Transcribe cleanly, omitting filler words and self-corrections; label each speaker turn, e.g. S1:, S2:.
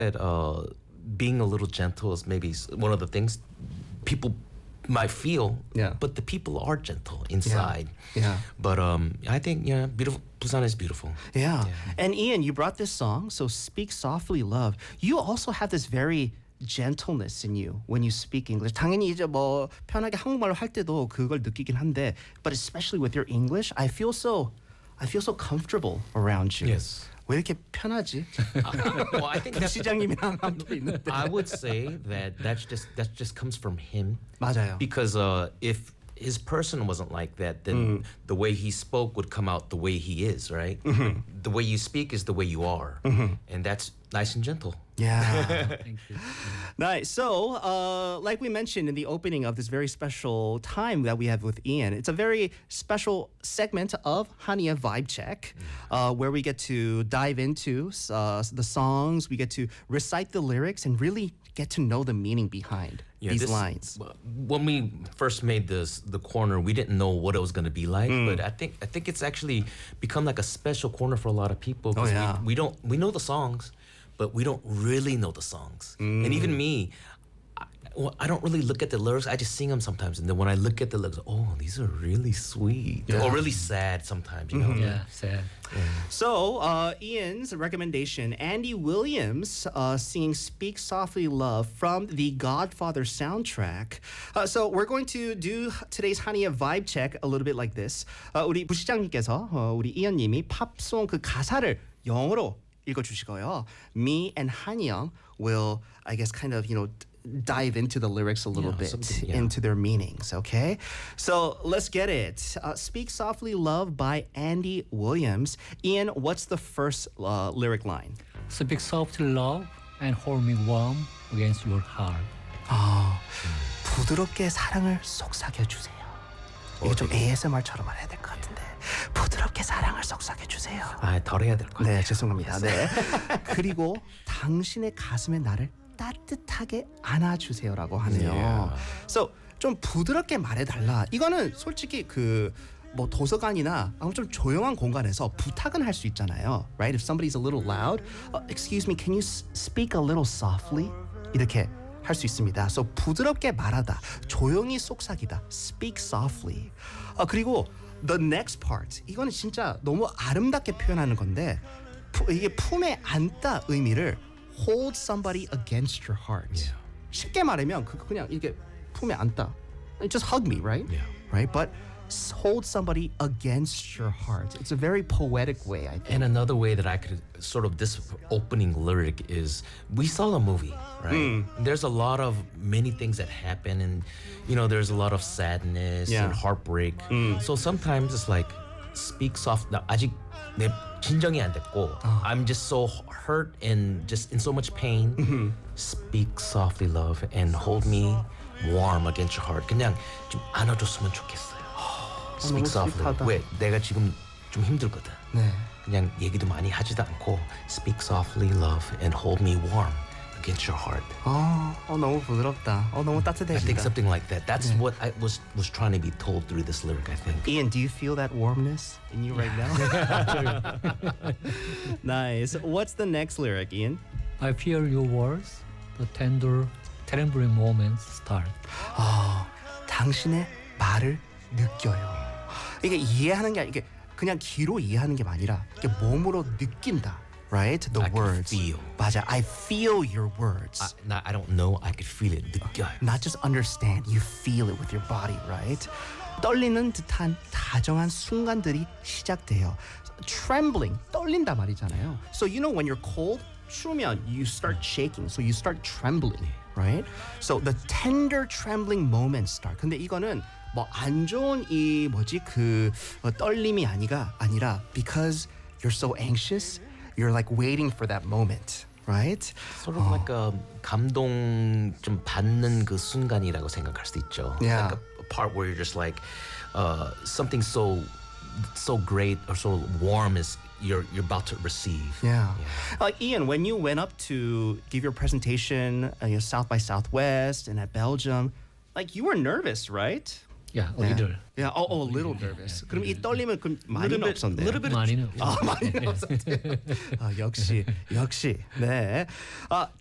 S1: that being a little gentle is maybe one of the things people might feel,
S2: Yeah.
S1: but the people are gentle inside.
S2: Yeah.
S1: But I think beautiful. Busan is beautiful.
S2: Yeah. And Ian, you brought this song, so Speak Softly Love. You also have this very gentleness in you when you speak English. 당연히 이제 뭐 편하게 한국말로 할 때도 그걸 느끼긴 한데, but especially with your English, I feel so comfortable around you.
S1: Yes.
S2: 왜 이렇게 편하지?
S1: Well, I think that's.
S2: 시장님이랑 함께 있는데.
S1: I would say that just comes from him.
S2: 맞아요.
S1: Because if his person wasn't like that, then the way he spoke would come out the way he is, right? The way you speak is the way you are, and that's nice and gentle.
S2: Yeah.
S3: Thank you.
S2: Nice. So, like we mentioned in the opening of this very special time that we have with Ian, it's a very special segment of Hania Vibe Check, where we get to dive into the songs, we get to recite the lyrics, and really get to know the meaning behind these lines.
S1: When we first made the corner, we didn't know what it was going to be like, but I think it's actually become like a special corner for a lot of people. 'Cause we know the songs, but we don't really know the songs. And even me, I don't really look at the lyrics. I just sing them sometimes, and then when I look at the lyrics, oh, these are really sweet or really sad sometimes. You know.
S3: Yeah, sad.
S2: So, Ian's recommendation, Andy Williams singing Speak Softly Love from the Godfather soundtrack. So, we're going to do today's Hania vibe check a little bit like this. 우리 부시장님께서 우리 이현님이 팝송 그 가사를 영어로 읽어주시고요. Me and 한영 will, I guess, kind of, dive into the lyrics a little bit, into their meanings, okay? So let's get it. Speak Softly Love by Andy Williams. Ian, what's the first lyric line?
S3: Speak softly, love, and hold me warm against your heart.
S2: 부드럽게 사랑을 속삭여주세요. 이게 좀 ASMR처럼 해야 될 것 같은데. 부드럽게 사랑을 속삭여주세요.
S1: 덜 해야 될 것 같아요.
S2: 네, 죄송합니다. 네. 그리고 당신의 가슴에 나를 따뜻하게 안아주세요라고 하네요.
S1: Yeah.
S2: So 좀 부드럽게 말해달라. 이거는 솔직히 뭐 도서관이나 좀 조용한 공간에서 부탁은 할 수 있잖아요. Right? If somebody's a little loud, excuse me, can you speak a little softly? 이렇게 할 수 있습니다. So 부드럽게 말하다, 조용히 속삭이다. Speak softly. 그리고 the next part. 이거는 진짜 너무 아름답게 표현하는 건데 이게 품에 안다 의미를 hold somebody against your heart.
S1: Yeah.
S2: 쉽게 말하면 그냥 이게 품에 안다. Just hug me, right?
S1: Yeah.
S2: Right? But hold somebody against your heart. It's a very poetic way, I think.
S1: And another way that I could sort of this opening lyric is we saw the movie, right? There's a lot of many things that happen, and there's a lot of sadness and heartbreak. So sometimes it's like speak soft. 나 아직 내 진정이 안 됐고 I'm just so hurt and just in so much pain. Speak softly, love, and hold me warm against your heart. 그냥 좀 안아줬으면 좋겠어요. Speak softly. 왜? 내가 지금 좀 힘들거든.
S2: 네.
S1: 그냥 얘기도 많이 하지도 않고 Speak softly, love, and hold me warm against your heart.
S2: 너무 부드럽다. 너무 따뜻해진다.
S1: I think something like that. That's what I was trying to be told through this lyric, I think.
S2: Ian, do you feel that warmness in you right now? Nice. What's the next lyric, Ian?
S3: I feel your words, the tender, trembling moments start.
S2: 당신의 말을 느껴요. 이게 이해하는 게 이게 그냥 귀로 이해하는 게 아니라 이게 몸으로 느낀다. Right? The
S1: I can
S2: words.
S1: feel.
S2: 맞아. I feel your words.
S1: I don't know. I could feel it. 느껴요.
S2: Not just understand, you feel it with your body, right? 떨리는 듯한 다정한 순간들이 시작돼요. Trembling, 떨린다 말이잖아요. So when you're cold, 추우면 you start shaking, so you start trembling, right? So the tender trembling moments start. 근데 이거는 뭐 안 좋은 떨림이 아니라 because you're so anxious, you're like waiting for that moment. Right?
S1: Sort of like a 감동 좀 받는 그 순간이라고 생각할 수 있죠.
S2: Yeah.
S1: Like a part where you're just like something so great or so warm is you're about to receive.
S2: Yeah. Ian, when you went up to give your presentation, South by Southwest and at Belgium, like you were nervous, right?
S3: Yeah, a little.
S2: Yeah, a little nervous. 그럼 이 떨림은 그럼 많이는 없었네요.
S1: little bit.
S3: 많이는
S2: 아, 많이는 없었대요. 아, 역시. 네.